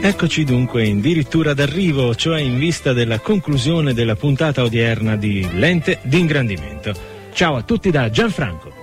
Eccoci dunque addirittura d'arrivo, cioè in vista della conclusione della puntata odierna di Lente d'ingrandimento. Ciao a tutti da Gianfranco.